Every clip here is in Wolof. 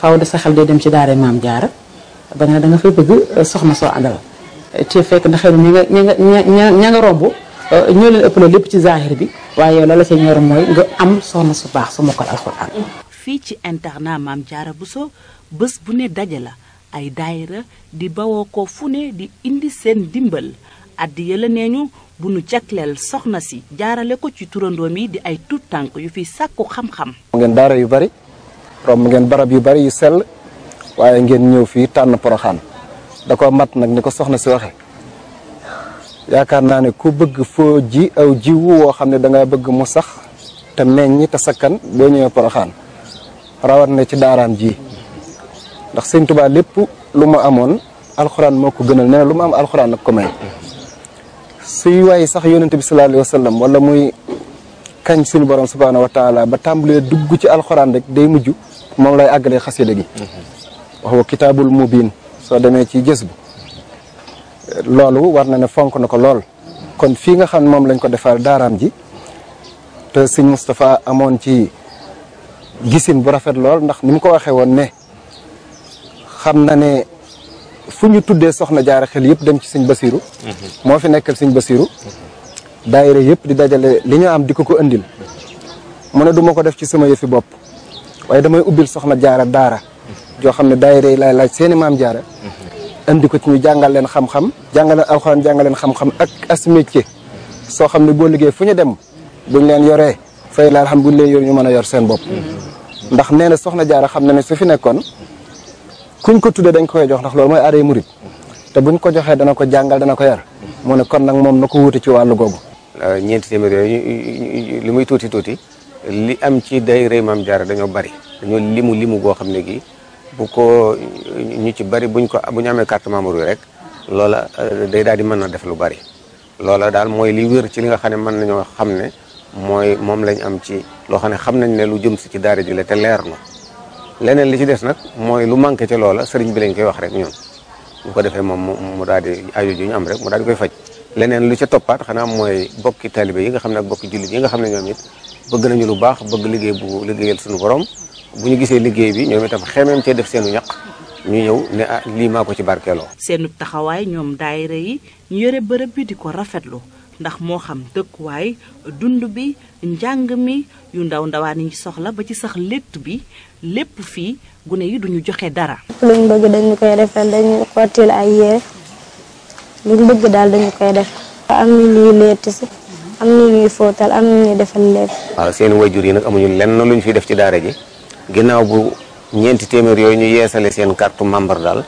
faaw de sa xel day dem ci daara Maam Jaara ba nga da nga fay bëgg soxna soo àndal te fekk na xëy na ña nga romb ñoo leen ëpp la lépp ci zahir bi waaye la la ca ñor mooy nga am soxna su baax su mokkal alxuraan. fii ci internat Maam Jaara Bousso bés bu ne daje la ay daayira di bawoo ko fu ne di indi seen dimbal addi yëla neeñu bu nu jagleel soxna si jaarale ko ci turandoom yi di ay tuut tànk yu fi sàkku xam-xam. ngeen daara yu bari romb ngeen barab yu bari yu sell waaye ngeen ñëw fii tànn Poroxaan da ko mat nag ni ko soxna si waxe yaakaar naa ne ku bëgg foo ji aw jiwu woo xam ne da nga bëgg mu sax te meññ te sakkan boo ñëwee Poroxaan rawat na ci daaraam ji ndax Sëñ Tuubaa lépp lu ma amoon alxuraan moo ko gënal nee na lu ma am alxuraan nag ko may suy waaye sax yonent bi sallallahu alayhi wa sallam wala muy kañ suñu borom subhaanahu wa taala ba tàmbalee dugg ci alxuraan rek day mujj moom lay àggalee xasida gi wax wa kitaabul mubiin soo demee ci gës bu loolu war na ne fonk na ko lool kon fii nga xam moom lañ ko defal daaraam ji te sëñ Moustapha amoon ci gisin bu rafet lool ndax ni mu ko waxee woon ne xam na ne fu ñu tuddee soxna jaara xel yëpp dem ci sëñ Basiru moo fi nekkal sëñ Basiru daayira yëpp di dajale li ñu am di ko indil mu ne du ma ko def ci sama yëfi bopp waaye damay ubbil soxna jaara daara joo xam ne daayira yi laay laaj seeni maam jaara indi ko ci ñu jàngal leen xam-xam jàngal leen alxuraan jàngal leen xam-xam ak as métier soo xam ne boo liggéey fu ñu dem buñ leen yoree fay la xam buñ leen yor ñu mën a yor seen bopp ndax nee na soxna jaara xam na ne su fi nekkoon kuñ ko tuddee dañ koy jox ndax loolu mooy aaday murit te buñ ko joxee dana ko jàngal dana ko yar mu ne kon nag moom na ko wuute ci wàllu googu. ñeenti téeméer yooyu li muy tuuti tuuti li am ci daayira Maam Jaara dañoo bari dañoo limu goo xam ne gi bu ko ñu ci bari bu ñu amee carte membre yi rek loola day daal di mën na def lu bari loola daal mooy li wér ci li nga xam ne mën nañoo xam ne mooy moom lañ am ci loo xam ne xam nañ ne lu jëm si ci daara ji la te leer na leneen li ci des nag mooy lu manqué ca loola sëriñ bi lañ koy wax rek ñun bu ko defee moom mu daal di aajo ju ñu am rek mu daal di koy faj leneen lu ca toppaat xanaa mooy bokki taalibe yi nga xam ne ak bokki jullit yi nga xam ne ñoom it bëgg nañu lu baax bëgg liggéey bu liggéeyal suñu borom bu ñu gisee liggéey bi ñoom itam xemeem cee def seenu ñaq ñu ñëw ne ah lii maa ko ci barkeeloo. seenu taxawaay ñoom daayira yi ñu yore bërëb bi di ko rafetlu ndax moo xam dëkkuwaay dund bi njàng mi yu ndawaan yi soxla ba ci sax létt bi lépp fii gune yi duñu joxe dara. luñ bëgg dañu koy defal dañu xottil ay yére luñ bëgg daal dañu koy def. am na ñuy létt si am na ñuy fóotal am na ñuy defal lépp. waaw seen wayjur yi nag amuñu lenn luñ fi def ci daara ji ginnaaw bu ñeenti téeméer yooyu ñu yeesale seen carte membre daal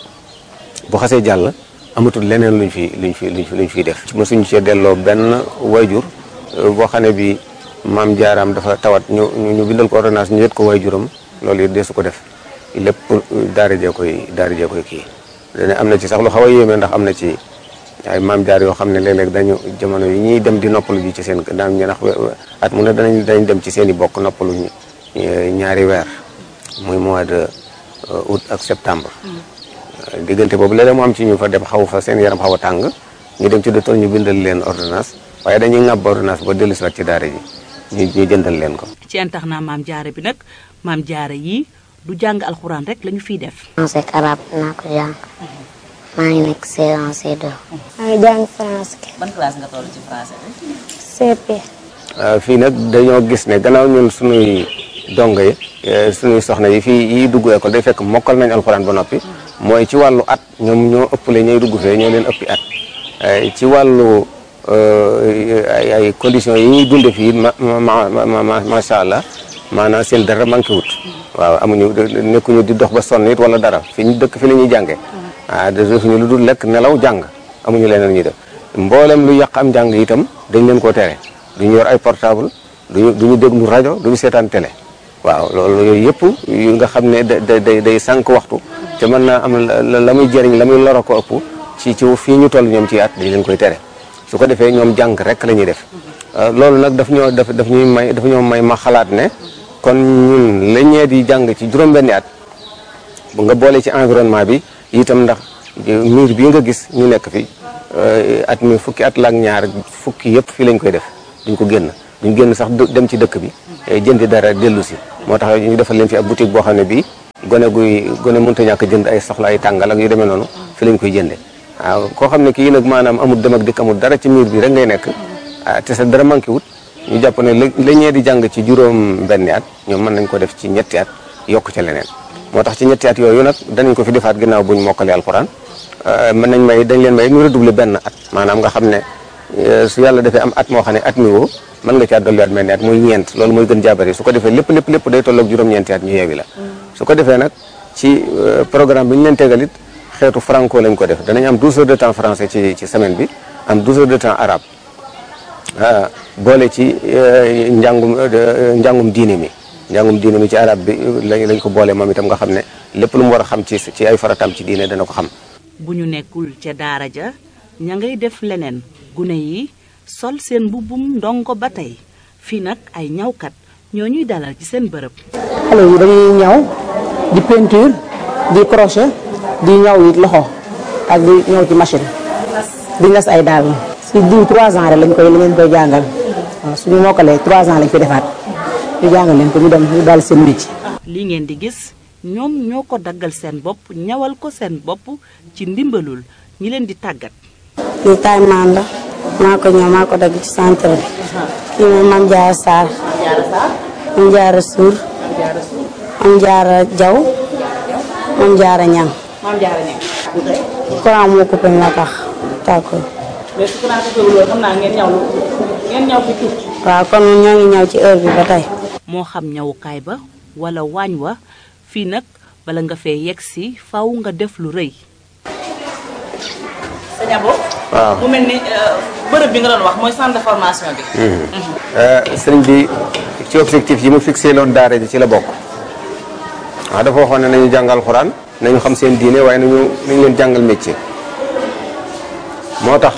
bu xasee jàll amatul leneen luñ fiy def. mosuñu cee delloo benn wayjur boo xam ne bi maam jaaraam dafa tawat ñu bindal ko ordonnance ñu yët ko wayjuram loolu it deesu ko def lépp daara jee koy kii. dana am na ci sax lu xaw a yéeme ndax am na ci ay maam jaar yoo xam ne léeg-léeg dañu jamono yi ñuy dem di noppalu ji ci seen daan ñu ndax at mu ne dañ dem ci seen i bokk noppalu ñaari weer muy mois de août ak septembre. diggante boobu léeg-léeg mu am ci ñu fa dem xaw fa seen yaram xaw a tàng ñu dem ci docteur ñu bindal leen ordonnance waaye dañuy ŋàbb ordonnance ba dellu si waat ci daara ji ñu jëndal leen ko. ci internat Maam Jaara bi nag Maam Jaara yi du jàng alxuraan rek lañu fiy def. français ak arabe naa ko jàng maa ngi nekk C1 C2. maa ngi jàng français. ban classe nga toll ci français bi. CP. fii nag dañoo gis ne gannaaw ñun suñuy dongo yi suñuy soxna yi fii yi dugg école day fekk mokkal nañ alxuraan ba noppi mooy ci wàllu at ñoom ñoo ëppale ñooy dugg fee ñoo leen ëppi at ci wàllu ay conditions yi ñuy dunde fii macha allah maanaam seen dara manqué wut waaw amuñu nekkuñu di dox ba sonn it wala dara fi ñu dëkk fi la ñuy jàngee defuñu lu dul lekk nelaw jàng amuñu leneen ñuy def mboolem lu yàq am jàng itam dañ leen koo tere duñu yor ay portable duñu déglu rajo duñu seetaan télé waaw loolu yooyu yëpp yu nga xam ne day sànq waxtu te mën naa am la muy jëriñ la muy loro ko ëpp ci fii ñu toll ñoom ci at dañ leen koy tere su ko defee ñoom jàng rek la ñuy def loolu nag daf ñoo may ma xalaat ne kon ñun la ñee di jàng ci juróom-benni at bu nga boole ci environnement bi itam ndax miir bii nga gis ñu nekk fi at mi fukki at la ak ñaar fukki yëpp fii lañ koy def duñ ko duñ génn sax dem ci dëkk bi jëndi dara dellu si moo tax ñu defal leen fi ab boutique boo xam ne bii gone mënta ñàkk jënd ay soxla ay tàngal ak yu demee noonu fi lañ koy jënde waaw koo xam ne kii nag maanaam amul dem ak dikk amul dara ci miir bi rek ngay nekk te sa dara manqué wut ñu jàpp ne la ñee di jàng ci juróom benni at ñoom mën nañ ko def ci ñetti at yokk ca leneen moo tax ci ñetti at yooyu nag danañ ko fi defaat ginnaaw buñ mokkalee alxuraan mën nañ may dañ leen may ñu redoubler benn at maanaam nga xam ne su yàlla defee am at moo xam ne at mi woo mën nga caa dolliwaat mel ni at muy ñeent loolu mooy gën jaabari su ko defee lépp day tolloog juróom-ñeenti at ñu yeewi la su ko defee nag ci programme bi ñu leen tegalit xeetu franco lañ ko def danañ am 12 heures de temps français ci semaine bi am 12 heures de temps arabe boole ci njàngum diine mi ci arabe bi lañ ko boole moom itam nga xam ne lépp lu mu war a xam ci ay faratam ci diine dana ko xam. bu ñu nekkul ca daara ja ña ngay def leneen gune yi sol seen mbubbum ndongo ba tey fii nag ay ñawkat ñoo ñuy dalal ci seen bërëb. xale yi dañuy ñaw di peinture di crochet di ñaw it loxo ak di ñaw ci machine di nas ay daal si diw 3 ans rek lañ koy jàngal waaw suñu mokkalee 3 ans lañ fi defaat ñu jàngal leen ko ñu dem ñu daal seen métier. li ngeen di gis ñoom ñoo ko daggal seen bopp ñawal ko seen bopp ci ndimbalul ñi leen di tàggat. lii taay maan la maa ko ñëw maa ko dagg ci centre bi. kii moom Mame Diarra Sarr. Mame Diarra Suur. Mame Diarra Jaw. Mame Diarra Ñang. courant moo coupé moo tax tàkkul. mais su courant coupé loolu xam naa ngeen ñaw fi tuuti. waaw kon ñoo ngi ñaw ci heure bi ba tey. moo xam ñawukaay ba wala waañ wa fii nag bala nga fee yegg si faw nga def lu rëy. sëñ Abo. waaw mu mel ni bërëb bi nga doon wax mooy centre de formation bi. sëriñ bi ci objectif yi mu fixé loon daara ji ci la bokk waaw dafa waxoon ne nañu jàngal alxuraan nañu xam seen diine waaye nañu leen jàngal métier moo tax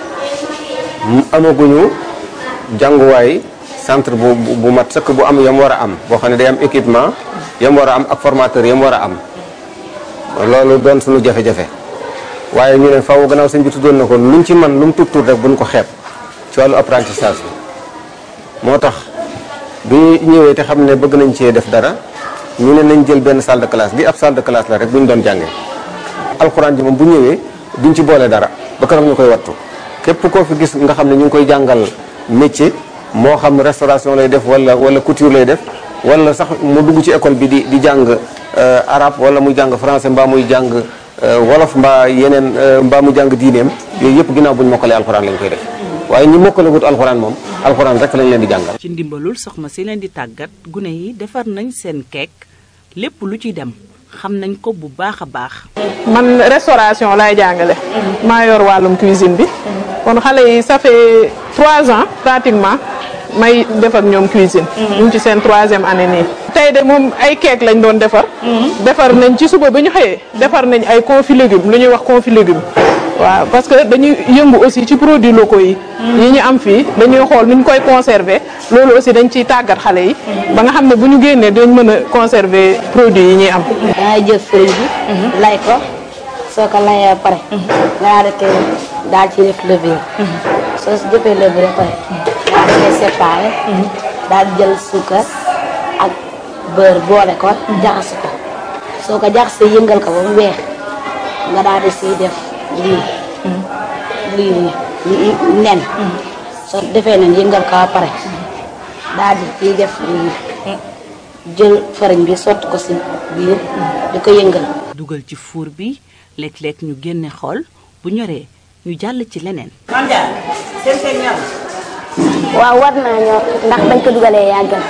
amaguñu jànguwaay centre bu mat sëkk bu am yam war a am boo xam ne day am équipement yam war a am ak formateur yam war a am loolu doon suñu jafe-jafe waaye ñu ne faaw gannaaw sëñ bi tuddoon na ko luñ ci man lu mu tuut rek buñ ko xeeb ci wàllu apprentissage bi moo tax bi ñëwee te xam ne bëgg nañ cee def dara ñu ne nañ jël benn salle de classe bi ab salle de classe la rek bu ñu doon jàngee alxuraan ji moom bu ñëwee duñ ci boole dara ba keroog ñu koy wattu képp koo fi gis nga xam ne ñu ngi koy jàngal métier moo xam restauration lay def wala couture lay def wala sax mu dugg ci école bi di jàng arabe wala muy jàng français mbaa muy jàng wolof mbaa yeneen mbaa mu jàng diineem yooyu yëpp ginnaaw bu ñu mokkalee alxuraan lañ koy def waaye ñi mokkalagut alxuraan moom alxuraan rek lañ leen di jàngal. ci ndimbalul soxna si leen di tàggat gune yi defar nañ seen keek lépp lu ci dem xam nañ ko bu baax a baax. man restauration laay jàngale. maa yor wàllum cuisine bi. kon xale yi ça fait 3 ans pratiquement may def ak ñoom cuisine. ñu ngi ci seen 3e année nii. tey de moom ay keek lañ doon defar. defar nañ ci suba bi ñu xëyee. defar nañ ay confit légumes lu ñuy wax confit légumes. waaw parce que dañuy yëngu aussi ci produits locaux yi. yi ñu am fii dañuy xool nu ñu koy conserver loolu aussi dañ ciy tàggat xale yi. ba nga xam ne bu ñu génnee dañ mën a conserver produits yi ñuy am. dangay jël fëriñ bi. lay ko soo ko layee ba pare. nga daal ci def levure. soo si jëfee levure ba pare. daal di koy séparé. daal di jël suukar ak beurre boole ko. jaxase ko soo ko jaxasee yëngal ko ba mu weex nga daal di siy def. lii nen soo defee nen yëngal ko ba pare daal di ciy def lii jël fariñ bi sotti ko si biir di ko yëngal. dugal ci fuur bi léeg-léeg ñu génne xool bu ñoree ñu jàll ci leneen. waaw war naa ñor ndax bañ ko dugalee yàggal.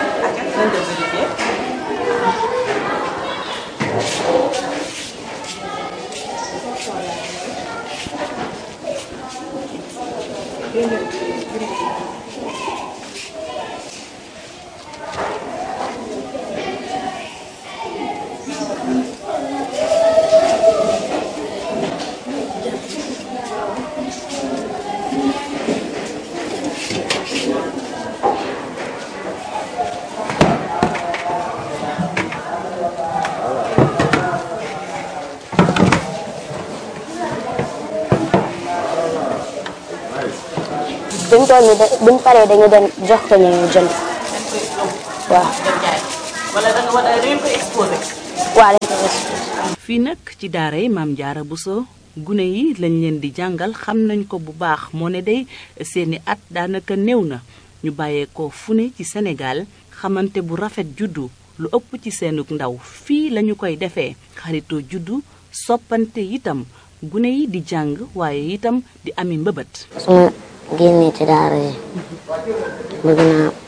buñ toll nii buñ paree dañu dem jox ko ñu jënd. waaw. wala da ngeen koy exposé. fii nag ci daara yi Maam Jaara Buso gune yi lañ leen di jàngal xam nañ ko bu baax moo ne day seeni at daanaka néew na ñu bàyyeekoo fu ne ci Sénégal xamante bu rafet juddu lu ëpp ci seenug ndaw fii lañu koy defee xaritoo juddu soppante itam gune yi di jàng waaye itam di ami mbëbët. su ma génnee ci daara yi bëgg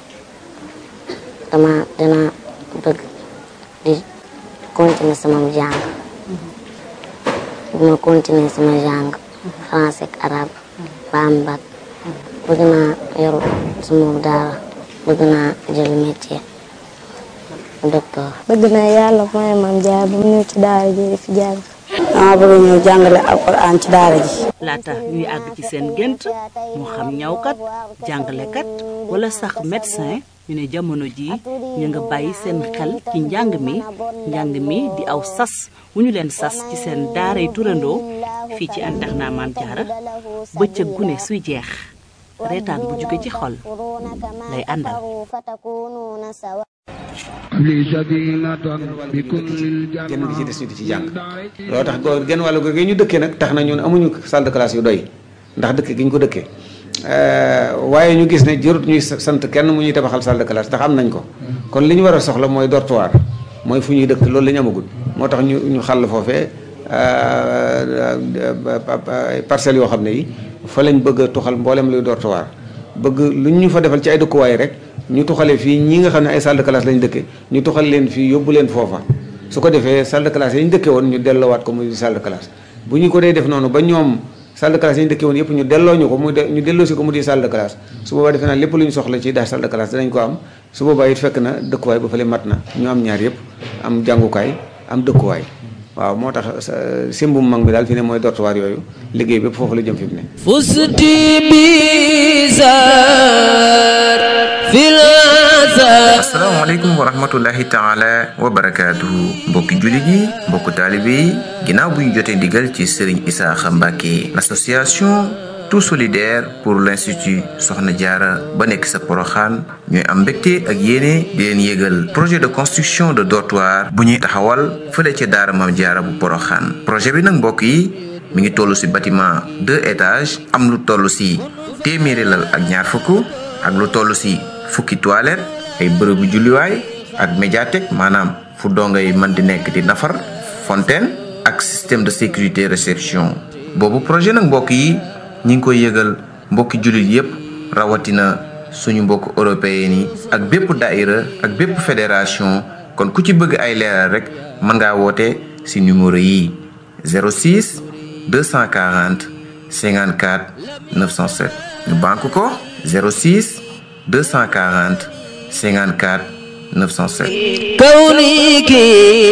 naa dina bëgg di continuer sama jàng bu ma continuer sama jàng français ak arabe ba am bac bëgg naa yor sama daara bëgg naa jël métier docteur. bëgg naa yàlla mooy Maam Jaara ba mu ñëw ci daara ji di fi jàng. dama bëgg ñëw jàngale alquran ci daara ji. laata ñuy àgg ci seen gént moo xam ñawkat jàngalekat wala sax médecin ñu ne jamono ji ñu nga bàyyi seen xel ci njàng mi di aw sas wu ñu leen sas ci seen daaray turandoo fii ci internat Maam Jaara bëccëg gune suy jeex reetaan bu jóge ci xol lay àndal. genn bi ci des ñu di ci jàng loo tax genn wàllu googu ñu dëkkee nag tax na ñun amuñu salle de classe yu doy ndax dëkk gi ñu ko dëkkee waaye ñu gis ne jërut ñuy sant kenn mu ñuy tabaxal salle de classe ndax am nañ ko kon li ñu war a soxla mooy dortoir mooy fu ñuy dëkk loolu la ñu amagul moo tax ñu xàll foofee parcelles yoo xam ne yi fa lañ bëgg a tuxal mboolem luy dortoir bëgg lu ñu fa defal ci ay dëkkuwaay rek ñu tuxale fii ñi nga xam ne ay salle de classe lañ dëkke ñu tuxal leen fii yóbbu leen foofa su ko defee salle de classe yi ñu dëkke woon ñu delloowaat ko muy salle de classe bu ñu ko dee def noonu ba ñoom salle de classe yi ñu dëkke woon yëpp ñu delloo ñu ko ñu delloo si ko mu di salle de classe su boobaa defe naa lépp lu ñu soxla ci daal salle de classe danañ ko am su boobaa it fekk na dëkkuwaay ba fële mat na ñu am ñaar yëpp am jàngukaay am dëkkuwaay waaw moo tax simbum mag bi daal fi ne mooy dortoir yooyu liggéey bépp foofu la jëm fi mu ne fusti bizar fil asalaamaaleykum wa rahmatullahi taala wa barakaatuhu mbokki jullit yi mbokku taalibe yi ginnaaw bu ñu jotee ndigal ci Serigne Isaaxa Mbàkke l'association tout solidaire pour l'institut Soxna Jaara ba nekk sa Poroxaan ñooy am mbégte ak yéene di leen yégal projet de construction de dortoir bu ñuy taxawal fële ca daara Maam Jaara bu Poroxaan projet bi nag mbokk yi mi ngi toll ci bâtiment 2 étages am lu toll ci téeméeri lal ak ñaar fukk ak lu toll ci fukki toilette ay bërëbu julliwaay ak médiathèque maanaam fu dongay mën di nekk di nafar fontaine ak système de sécurité réception boobu projet nag mbokk yi ñi ngi koy yëgal mbokki jullit yépp rawatina suñu mbokk européen yi ak bépp daïra ak bépp fédération kon ku ci bëgg ay leeral rek mën ngaa woote ci numéro yi 06 240 54 907 ñu banque ko 06 240 54 907 kawniki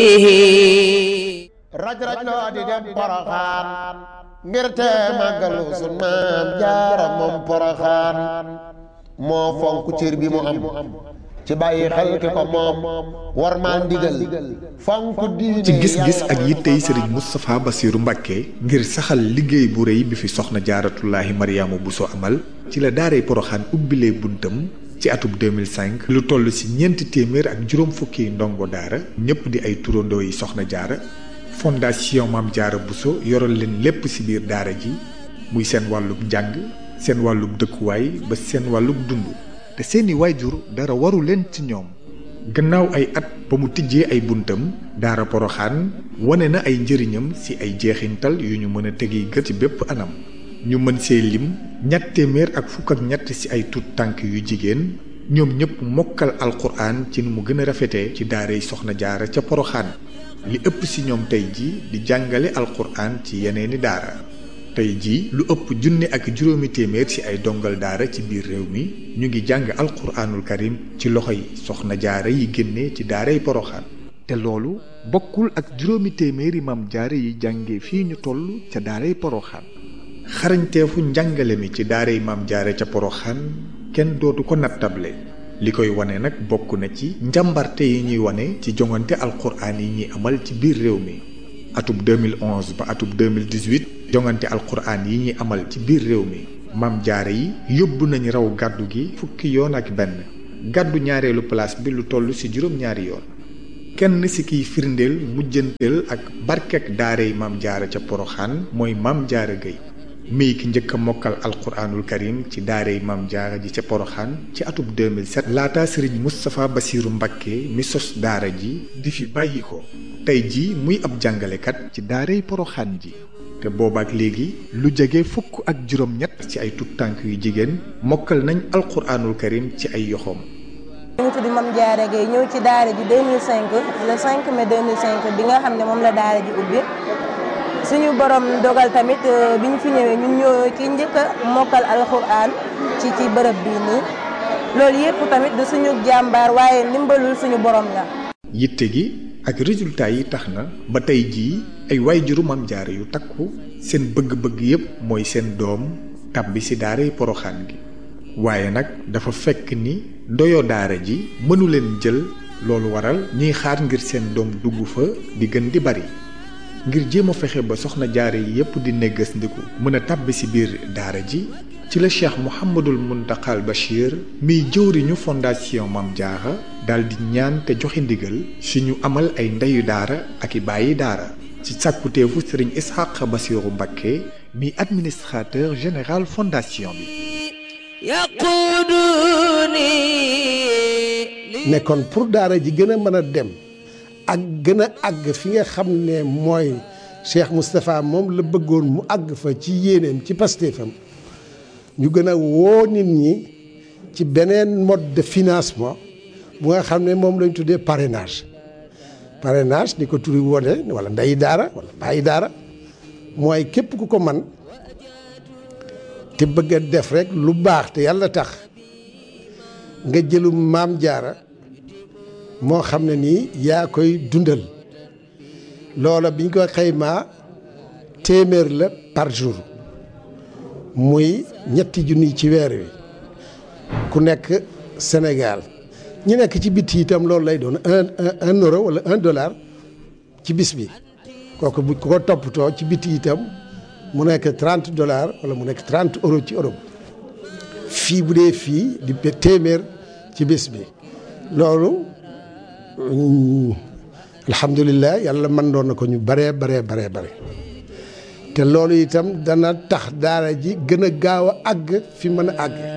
raj loo di dem Poroxaan ngir te màggalu sun Maam Jaara moom Poroxaan moo fonk cër bi mu am ci bàyyi xel ki ko moom war maa ndigal fonk diine ci gis-gis ak yittey Serigne Moustapha Bassirou Mbacké ngir saxal liggéey bu rëy bi fi soxna Jaaratullaahi Mariama Bousso amal ci la daaray Poroxaan ubbilee buntam ci atub 2005 lu toll ci 400 ak juróom fukki ndongo daara ñëpp di ay turandoo yi soxna jaara fondation Maam Jaara Bousso yoral leen lépp ci biir daara ji muy seen wàllub njàng seen wàllub dëkkuwaay ba seen wàllub dund te seeni waajur dara waru leen ci ñoom gannaaw ay at ba mu tijjee ay buntam daara Poroxaan wane na ay njëriñam ci ay jeexintal yu ñu mën a tegi gët ci bépp anam ñu mën see lim 253 ci ay tut tànk yu jigéen ñoom ñëpp mokkal alquran ci nu mu gën a rafetee ci daaray soxna jaara ca Poroxaan li ëpp ci ñoom tey ji di jàngale alquran ci yeneeni daara tey ji lu ëpp 1,500 ci ay dongal daara ci biir réew mi ñu ngi jàng alquranul karim ci loxoy soxna jaara yi génne ci daaray Poroxaan te loolu bokkul ak 200 maam jaara yi jànge fii ñu toll ca daaray Poroxaan xarañteefu njàngale mi ci daaray maam jaara ca Poroxaan kenn dootu ko nattable li koy wane nag bokk na ci njàmbarte yi ñuy wane ci jongante alquran yi ñuy amal ci biir réew mi atub 2011 ba atub 2018 jongante alquran yi ñuy amal ci biir réew mi maam jaara yi yóbbu nañu raw gàddu gi fukki yoon ak benn gàddu ñaareelu place bi lu toll ci juróom-ñaari yoon kenn ci kiy firndeel mujjanteel ak barkek daaray Maam Jaara ca Poroxaan mooy Maam Jaara Gueye mii ki njëkk a mokkal alquranul karim ci daaray Maam Jaara ji ca Poroxaan ci atub 2007 laata sëriñ Moustapha Bassirou Mbacké mi sos daara ji di fi bàyyi ko tey ji muy ab jàngalekat ci daaray Poroxaan ji te boobaak léegi lu jege fukk ak juróom-ñett ci ay tuttànk yu jigéen mokkal nañ alquranul karim ci ay yoxoom. ñu ngi tudd Mame Diarra Gueye ñëw ci daara ji 2005 le 5 mai 2005 bi nga xam ne moom la daara ji ubbi suñu borom dogal tamit bi ñu fi ñëwee ñun ñoo ki njëkk a mokkal alquran ci bërëb bii nii loolu yëpp tamit du suñu jàmbaar waaye ndimbalul suñu borom la. yitte gi ak résultat yi tax na ba tey jii ay waajuru Maam Jaara yu takku seen bëgg-bëgg yépp mooy seen doom tàbbi ci daaray Poroxaan gi waaye nag dafa fekk ni ndoyo daara ji mënu leen jël loolu waral ñuy xaar ngir seen doom dugg fa di gën di bari ngir jéem a fexe ba soxna jaara yi yépp di neggas ndiku mën a tàbbi ci biir daara ji ci la Cheikh Mouhamadul Muntaxal Bachir miy jëwriñu fondation Maam Jaara daldi ñaan te joxe ndigal suñu amal ay ndeyu daara ak i bàyyi daara ci sàkkuteefu sëriñ Ishaq Bassirou Mbacké mi administrateur général fondation bi nekkoon pour daara ji gën a mën a dem ak gën a àgg fi nga xam ne mooy Cheikh Moustapha moom la bëggoon mu àgg fa ci yéeneem ci pastéefam ñu gën a woo nit ñi ci beneen mode de financement bu nga xam ne moom lañ tuddee parrainage ni ko turi wone wala ndeyi daara wala bàyyi daara mooy képp ku ko man te bëgg a def rek lu baax te yàlla tax nga jëlu Maam Jaara moo xam ne nii yaa koy dundal loola biñ ko xaymaa téeméer la par jour muy ñetti junni ci weer wi ku nekk Sénégal ñi nekk ci biti itam loolu lay doon un euro wala $1 ci bis bi kooku bu ko toppatoo ci biti itam mu nekk $30 wala mu nekk 30 euros ci Europe fii bu dee fii di téeméer ci bis bi loolu alhamdulilah yàlla mën doon na ko ñu bare te loolu itam dana tax daara ji gën a gaaw a àgg fi mën a àgg.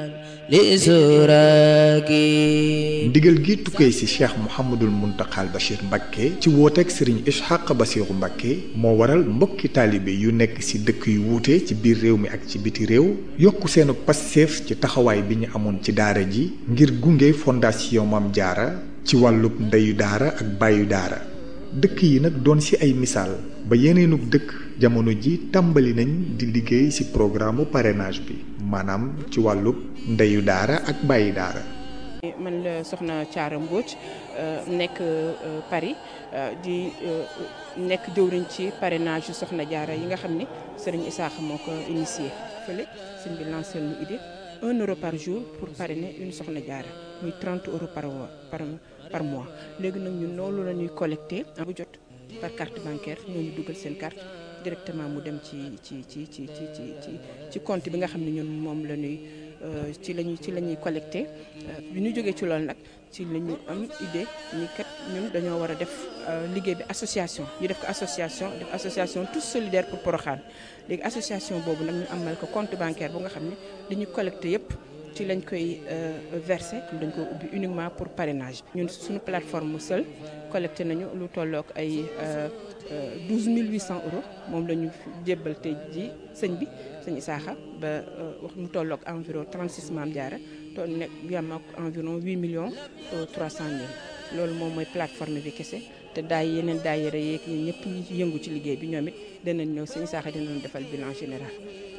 ndigal gi tukkee ci Cheikh Mouhamadul Muntaxal Bachir Mbacké ci wooteeg Serigne Ishaq Bassirou Mbacké moo waral mbokki taalibe yu nekk ci dëkk yu wuute ci biir réew mi ak ci biti réew yokku seenu passeef ci taxawaay bi ñu amoon ci daara ji ngir gunge fondation Maam Jaara ci wàllub ndeyu daara ak bàyyu daara dëkk yi nag doon ci ay misaal ba yeneenug dëkk jamono ji tàmbali nañ di liggéey ci programme parrainage bi maanaam ci wàllub ndeyu daara ak bàyyi daara. man la soxna Thiara Mbodj nekk Paris di nekk jëwriñ ci parrainage yu soxna Jaara yi nga xam ne Serigne Issakha moo ko initié fële sëñ bi lancé lu idée €1 par jour pour parrainer une soxna Jaara muy €30 par mois léegi nag ñun loolu la ñuy collecté bu jot par carte bancaire ñooñu dugal seen carte directement mu dem ci compte bi nga xam ne ñun moom la ñuy ci la ñuy collecté bi ñu jógee ci loolu nag ci la ñu am idée ni kat ñun dañoo war a def liggéey bi association ñu def ko association tous solidaires pour Porokhane léegi association boobu nag ñu amal ko compte bancaire bu nga xam ne li ñu collecté yépp ci lañ koy versé dañ ko ubbi uniquement pour parrainage ñun suñu plateforme seul collecté nañu lu tollook ay 12 800 € moom la ñu jébbal tey ji sëñ Issakha ba wax mu tollook environ 36 Maam Jaara to nekk yam ak environ 8 300 000 loolu moom mooy plateforme bi kese te yeneen daayira yeeg ñun ñëpp ñi ci yëngu ci liggéey bi ñoom it danañ ñëw sëñ Issakha dinañ defal bilan général.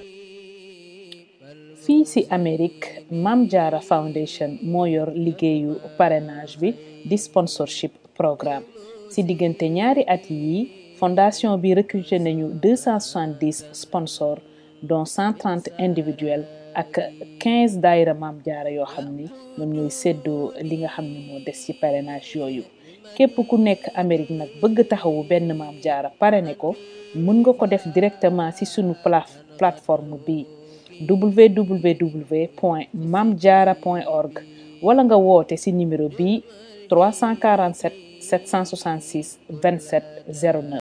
fii ci Amérique Maam Jaara Foundation moo yor liggéeyu parrainage bi di sponsorship programme ci diggante ñaari at yi fondation bi recruté nañu 270 sponsors dont 130 individuels ak 15 daayira Maam Jaara yoo xam ni ñoom ñooy séddoo li nga xam ne moo des ci parrainage yooyu képp ku nekk Amérique nag bëgg taxawu benn Maam Jaara parrainé ko mën nga ko def directement ci sunu plateforme bi www.mamdiara.org wala nga woote ci numéro bi 347 766 27 09.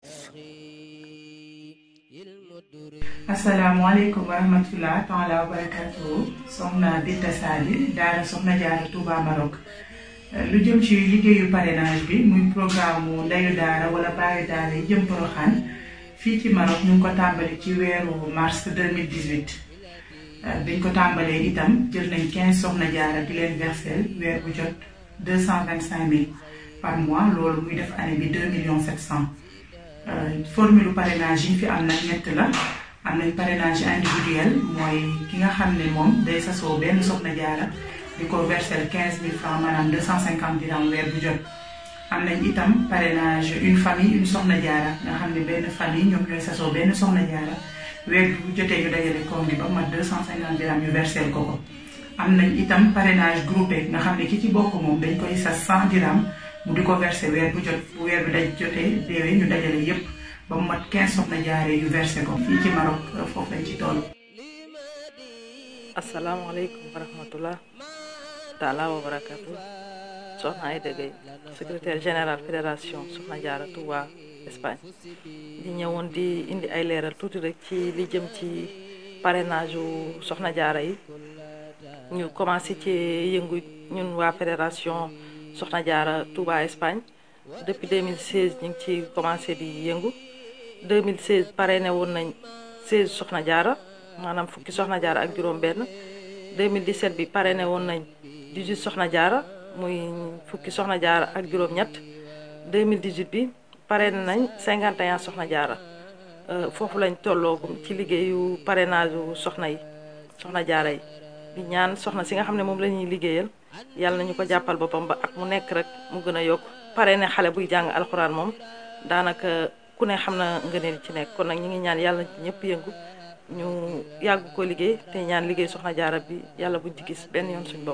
asalaamaaleykum wa rahmatulah taala wa barakatuh soxna Binta Sali daara soxna Jaara Touba Maroc lu jëm ci liggéeyu parrainage bi muy programme mu ndeyu daara wala baayu daara yi jëm Porokhane fii ci Maroc ñu ngi ko tàmbali ci weeru mars 2018 biñ ko tàmbalee itam jël nañ 15 soxna jaara di leen versel weer bu jot 225 000 par mois loolu muy def année bi 2,7 millions. Formule parrainage yi fi am nag ñett la am nañ parrainage individuel mooy ki nga xam ne moom day sasoo benn soxna jaara di ko versel 15 000 francs maanaam 250 dirham weer bu jot. am nañ itam parrainage une famille une soxna jaara nga xam ne benn famille ñoom ñooy sasoo benn soxna jaara weer bu jotee ñu dajale koom bi ba mat 250 dirham ñu versel ko. am nañ itam parrainage groupé nga xam ne ki ci bokk moom dañ koy sas 100 dirham mu di ko versé weer bu jot bu weer bi daj jotee deewee ñu dajale yépp ba mu mat 15 soxna jaaree yu versé ko fii ci Maroc foofu lañ ci toll. asalaamaaleykum wa rahmatullah taala wa barakatu soxna Aïda Gueye secrétaire général fédération soxna jaara Touba Espagne di ñëwoon di indi ay leeral tuuti rek ci li jëm ci parrainage u soxna jaara yi ñu commencé ci yëngu ñun waa fédération soxna jaara Touba Espagne depuis 2016 ñu ngi ci commencé di yëngu 2016 parrainé woon nañ 16 soxna jaara maanaam fukki soxna jaara ak juróom benn 2017 bi parrainé woon nañ 18 soxna jaara muy fukki soxna jaara ak juróom ñett 2018 bi parrainé nañ 51 soxna jaara foofu lañ tolloogum ci liggéeyu parrainage u soxna yi soxna jaara yi di ñaan soxna si nga xam ne moom la ñuy liggéeyal yàlla nañu ko jàppal boppam ba ak mu nekk rek mu gën a yokk parrainé xale buy jàng alxuraan moom daanaka ku ne xam na ngëneel ci nekk kon nag ñu ngi ñaan yàlla ñëpp yëngu ñu yàgg ko liggéey te ñaan liggéey soxna jaara bi yàlla buñ ci gis benn yoon suñ bopp.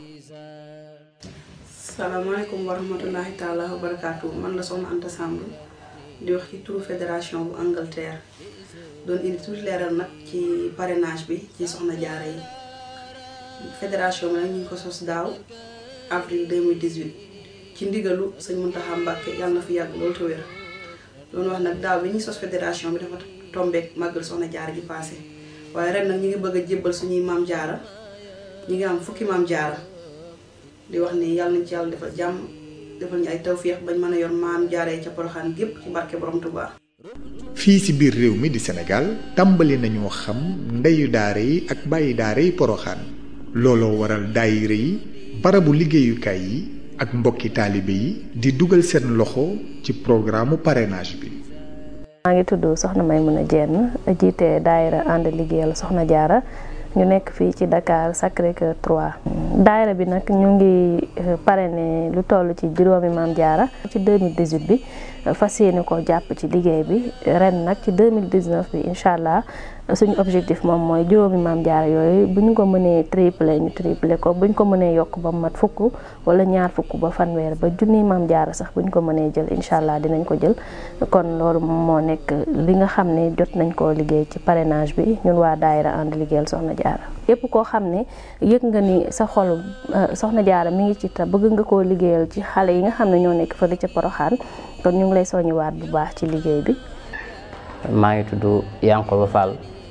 salaamaaleykum wa rahmatullahi taala wa barakaatu man la soxna Anta Samb di wax ci turu fédération bu Angleterre doon indi tuuti leeral nag ci parrainage bi ci soxna jaara yi fédération bi nag ñu ngi ko sos daaw avril 2018 ci ndigalu sëñ Muntaxa Mbàkke yàlla na fi yàgg loolu te wér doon wax nag daaw bi ñuy sos fédération bi dafa tombeek màggal soxna jaara ji passé waaye ren nag ñu ngi bëgg a jébbal suñuy maam jaara ñu ngi am fukki maam jaara di wax ni yàlla nañ ci yàlla defal jàmm defal ñu ay tawféex bañ mën a yor maam jaaree ca Porokhane gépp ci barke borom Touba. fii ci biir réew mi di Sénégal tàmbali nañoo xam ndeyu daara yi ak bàyyi daara yi Porokhane looloo waral daayira yi barabu liggéeyukaay yi ak mbokki taalibe yi di dugal seen loxo ci programme parrainage bi. maa ngi tudd soxna Maymuna Jenn jiite daayira ànd liggéeyal soxna jaara ñu nekk fii ci Dakar Sacré-Cœur 3 daayira bi nag ñu ngi parrainé lu toll ci juróomi maam jaara ci 2018 bi fas yéene ko jàpp ci liggéey bi ren nag ci 2019 bi incha allah suñu objectif moom mooy juróomi maam jaara yooyu bu ñu ko mënee triplé ñu triplé ko bu ñu ko mënee yokk ba mat fukk wala ñaar fukk ba fanweer ba junniy maam jaara sax bu ñu ko mënee jël incha allah dinañ ko jël kon loolu moo nekk li nga xam ne jot nañ koo liggéey ci parrainage bi ñun waa daayira ànd liggéeyal soxna jaara yépp koo xam ne yëg nga ni sa xol soxna jaara mi ngi ci ta bëgg nga koo liggéeyal ci xale yi nga xam ne ñoo nekk fële ca Porokhane kon ñu ngi lay soññiwaat bu baax ci liggéey bi. maa ngi tudd Yankoba Fall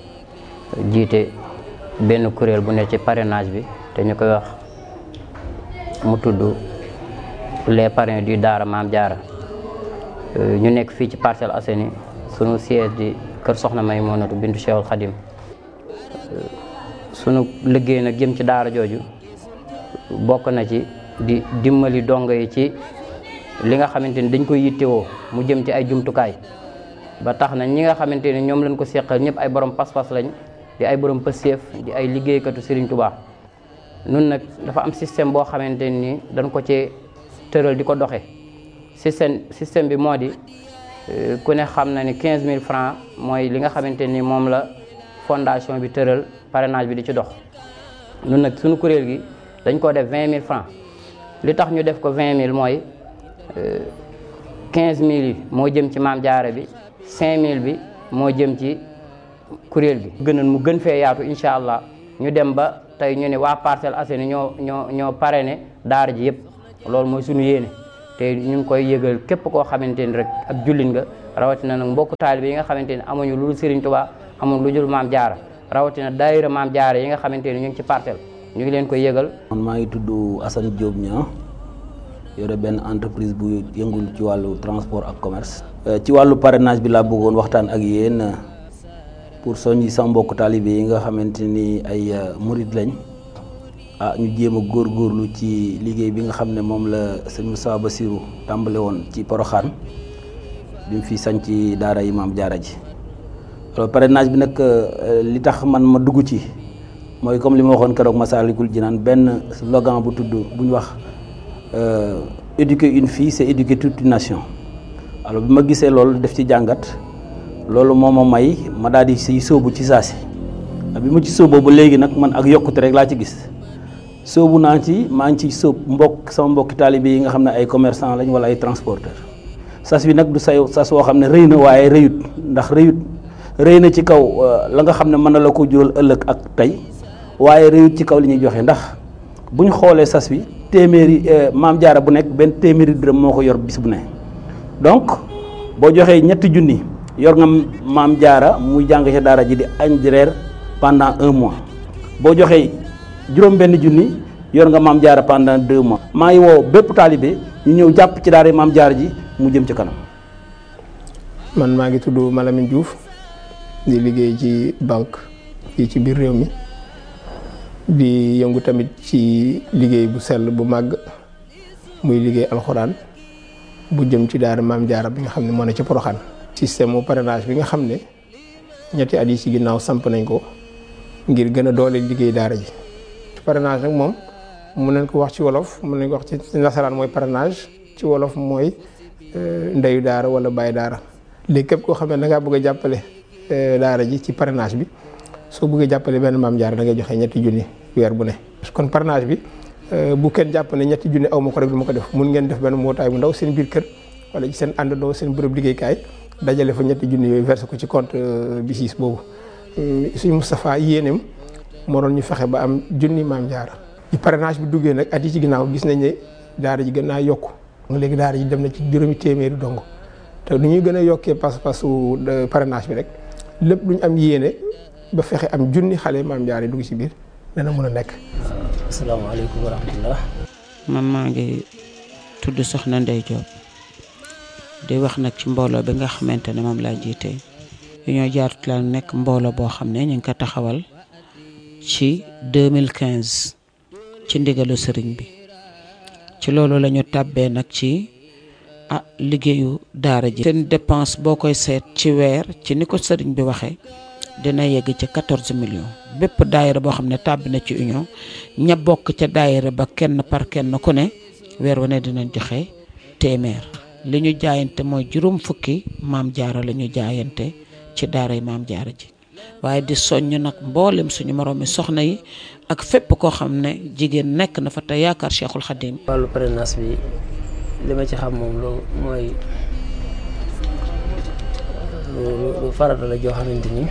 jiite benn kuréel bu ne ci parrainage bi te ñu koy wax mu tudd les parrains du daara Maam Jaara ñu nekk fii ci Parcelles Assainies sunu siège di kër Soxna Maymunatu bintu Cheikhul Khadim sunu liggéey nag jëm ci daara jooju bokk na ci di dimbali dongo yi ci li nga xamante ni dañ koy yittewoo mu jëm ci ay jumtukaay ba tax na ñi nga xamante ni ñoom lañ ko seqal ñëpp ay borom pas-pas lañ di ay borom pëseef di ay liggéeykatu Serigne Touba nun nag dafa am système boo xamante ni dañ ko ci tëral di ko doxe système bi moo di ku ne xam na ni 15 000 francs mooy li nga xamante ni moom la fondation bi tëral parrainage bi di ci dox nun nag suñu kuréel gi dañ ko def 20 000 francs li tax ñu def ko 20 000 mooy 15 000 yi moo jëm ci maam jaara bi 5 000 bi moo jëm ci kuréel gi gënoon mu gën fee yaatu incha allah ñu dem ba tey ñu ne waa Parcelles Assainies ñoo parrainé daara ji yëpp loolu mooy suñu yéene te ñu ngi koy yëgal képp koo xamante ni rek ab jullit nga rawatina nag mbokku taalibe yi nga xamante ni amuñu lu dul Serigne Touba amuñu lu dul Maam Jaara rawatina daayira Maam Jaara yi nga xamante ni ñu ngi ci Parcelles ñu ngi leen koy yëgal. man maa ngi tudd Assane Diop Niang yore benn entreprise bu yëngul ci wàllu transport ak commerce. ci wàllu parrainage bi laa bëggoon waxtaan ak yéen pour soññi sama mbokku taalibe yi nga xamante ni ay murid lañ ñu jéem a góorgóorlu ci liggéey bi nga xam ne moom la sëñ Moussa Bassirou tàmbale woon ci Porokhane bi mu fi sañ ci daara yi Maam Jaara ji. alors parrainage bi nag li tax man ma dugg ci mooy comme li ma waxoon keroog Massalikul Jinaan benn slogan bu tudd bu ñu wax éduquer une fille c'est éduquer toute une nation. alors bi ma gisee loolu def ci jàngat loolu moo ma may ma daal di siy sóobu ci saa si bi ma ci sóoboo ba léegi nag man ak yokkute rek laa ci gis sóobu naa ci maa ngi ciy sóob sama mbokki taalibe yi nga xam ne ay commerçant lañ wala ay transporteur sas bi nag du sas woo xam ne rëy na waaye rëyut ndax rëy na ci kaw la nga xam ne mën na la ko jural ëllëg ak tey waaye rëyut ci kaw li ñuy joxe ndax bu ñu xoolee sas bi téeméeri Maam Jaara bu nekk benn téeméeri dërëm moo ko yor bis bu ne donc boo joxee 3 junni yor nga Maam Jaara muy jàng ca daara ji di añ di reer pendant 1 mois boo joxee juróom-benn junni yor nga Maam Jaara pendant 2 mois. maa ngi woo bépp taalibe ñu ñëw jàpp ci daara Maam Jaara ji mu jëm ci kanam. man maa ngi tudd Malamine Diouf di liggéey ci banque fii ci biir réew mi di yëngu tamit ci liggéey bu sell bu màgg muy liggéey alxuraan bu jëm ci daara Maam Jaara bi nga xam ne moo ne ci Porokhane. système mu parrainage bi nga xam ne ñetti at yi ci ginnaaw samp nañ ko ngir gën a dooleel liggéey daara ji. parrainage nag moom mun nañ ko wax ci wolof mun nañ ko wax ci nasaraan mooy parrainage ci wolof mooy ndeyu daara wala baay daara. léegi képp koo xam ne da ngaa bëgg a jàppale daara ji ci parrainage bi soo bëggee jàppale benn Maam Jaara da ngay joxe 3 junni weer bu ne. kon parrainage bi bu kenn jàpp ne 3 junni aw ma ko rek du ma ko def mun ngeen def benn mbootaay bu ndaw seen biir kër wala ci seen àndandoo seen bërëb liggéeykaay dajale fa 3 junni yooyu versé ko ci compte BICIS boobu. suñu Moustapha yéeneem moo doon ñu fexe ba am junni Maam Jaara. ci parrainage bi duggee nag at yi ci ginnaaw gis nañ ne daara ji gën naa yokku léegi daara ji dem na ci juróomi téeméeri dong te nu ñuy gën a yokkee pas-pasu parrainage bi rek lépp lu ñu am yéene ba fexe am junni xale Maam Jaara yi dugg ci biir dana mën a nekk. asalaamaaleykum wa rahmatullah. man maa ngi tudd Soxna Ndey Diop di wax nag ci mbooloo bi nga xamante ne moom laa jiite Union Jaaratullaah nekk mbooloo boo xam ne ñu ngi ko taxawal ci 2015 ci ndigalu sëriñ bi ci loolu la ñu tàbbee nag ci liggéeyu daara ji. seen dépense boo koy seet ci weer ci ni ko sëriñ bi waxee dina yegg ci 14 millions bépp daayira boo xam ne tàbbi na ci union ña bokk ca daayira ba kenn par kenn ku ne weer wane dinañ joxe téeméer li ñu jaayante mooy 50 Maam Jaara la ñu jaayante ci daaray Maam Jaara ji waaye di soññ nag mboolem suñu moroomi soxna yi ak fépp koo xam ne jigéen nekk na fa te yaakaar Cheikhul Khadim. wàllu parrainage bi li ma ci xam moom lu mooy lu farata la joo xamante ni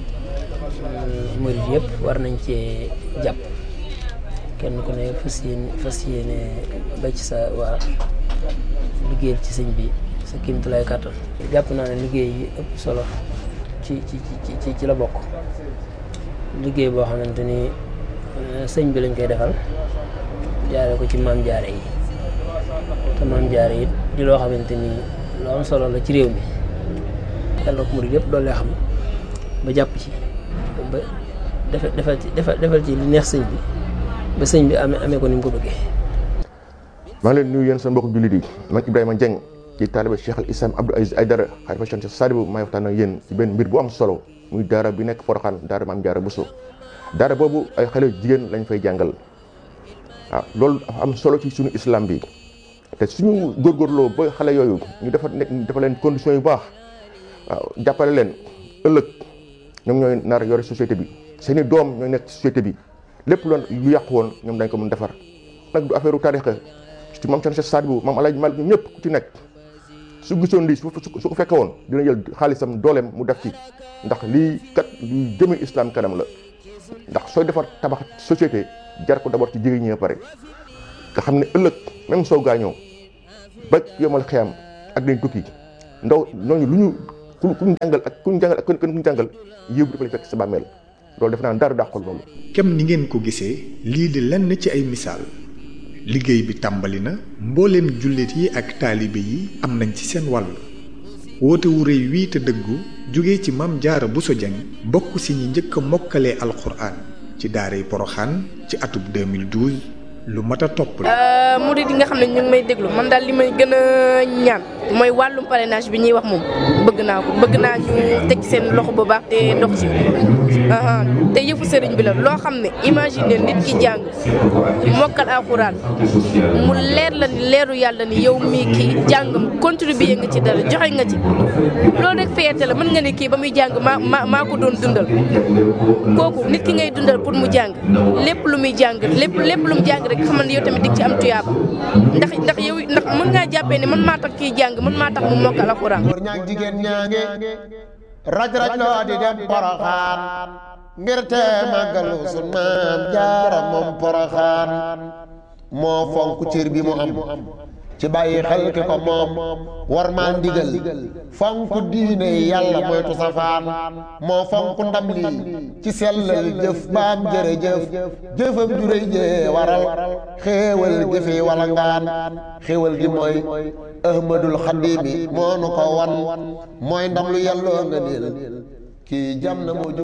murid yëpp war nañ cee jàpp kenn ku ne fas yéene ba ci sa waa liggéeyal ci sëñ bi sa kéemtulaay kàttan. jàpp naa ne liggéey yi ëpp solo ci la bokk liggéey boo xamante ni sëñ bi lañ koy defal jaare ko ci Maam Jaara yi te Maam Jaara yi di loo xamante ni lu am solo la ci réew mi yàlla ko murid yëpp doole xam ba jàpp ci ba defal ci li neex sëñ bi ba sëñ bi amee ko ni mu ko bëggee. maa ngi leen nuyu yéen seen mbokk jullit yi man Ibrahima Dieng ci taaliba Cheikh al Islam Abdou Aziz Aïdara xalifa Cheikh Sadibou maay waxtaan ak yéen ci benn mbir bu am solo muy daara bi nekk Porokhane daara Maam Jaara Bousso daara boobu ay xale jigéen lañ fay jàngal waaw loolu dafa am solo ci suñu islam bi te suñu góorgóorloo ba xale yooyu ñu dafa leen conditions yu baax waaw jàppale leen ëllëg ñoom ñooy nar yore société bi seeni doom ñooy nekk ci société bi lépp lu yàqu woon ñoom dañ ko mën defar nag du affaire u tarixa ci maam Cheikh Sadibou maam Alaaji Malik ñëpp ku ci nekk su gisoon lii su ko fekke woon dina jël xaalisam dooleem mu def ci ndax lii kat luy jëme islam kanam la ndax sooy defar tabax société jar ko d'abord ci jigéen ñi pare nga xam ne ëllëg même soo gaañoo ba yomal xiyam ak dañ tukki ndaw ñooñu lu ñu kuñ jàngal ak kuñ jàngal yiw bi dafa lay fekk sa bàmmeel loolu def naa dara dàqul loolu. kem ni ngeen ko gisee lii di lenn ci ay misaal liggéey bi tàmbali na mbooleem jullit yi ak taalibe yi am nañ ci seen wàll woote wu rëy wii te dëggu jóge ci Maam Jaara Buso Jeng bokk si ñi njëkk a mokkalee alxuraan ci daaray Poroxaan ci atub 2012 lu mat a topp la. murid yi nga xam ne ñu ngi may déglu man daal li may gën a ñaan mooy wàllum parrainage bi ñuy wax moom bëgg naa ñu teg seen loxo bu baax te dox ci te yëfu sëriñ bi la loo xam ne imagine nit ki jàng mokkal alxuraan mu leer la ni leeru yàlla ni yow mii kii jàngam contribuer nga ci dara joxe nga ci loolu rek fierté la mën nga ne kii ba muy jàng maa ko doon dundal kooku nit ki ngay dundal pour mu jàng lépp lu muy jàng lépp lu mu jàng rek xamal ne yow tamit dig ci am tuyaaba ndax mën ngaa jàppee ne man maa tax kii jàng man maa tax mu mokkal alxuraan. góor ñaa jigéen ñaa ngi raj loo di dem Poroxaan ngir te màggalu sun Maam Jaara moom Poroxaan moo fonk cër bi mu am ci bàyyi xel ki ko moom war maa ndigal fonk diine yàlla moytu safaan moo fonk ndam lii ci sellal jëf baam jërëjëf jëfam ju rëy jee waral xéewal jëfe wala ngaan xéewal gi mooy ahmadul xadimi moo nu ko wan mooy ndam lu yàlloo nga niil kii jam na moo